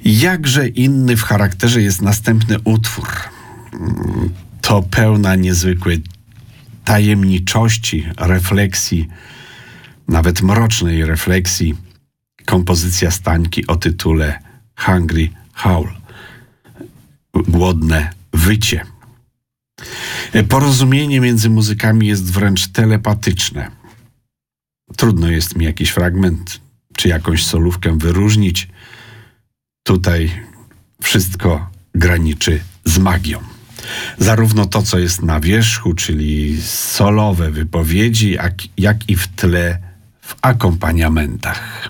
Jakże inny w charakterze jest następny utwór. To pełna niezwykłej tajemniczości, refleksji, nawet mrocznej refleksji, kompozycja Stańki o tytule Hungry Howl. Głodne wycie. Porozumienie między muzykami jest wręcz telepatyczne. Trudno jest mi jakiś fragment czy jakąś solówkę wyróżnić. Tutaj wszystko graniczy z magią. Zarówno to, co jest na wierzchu, czyli solowe wypowiedzi, jak i w tle w akompaniamentach.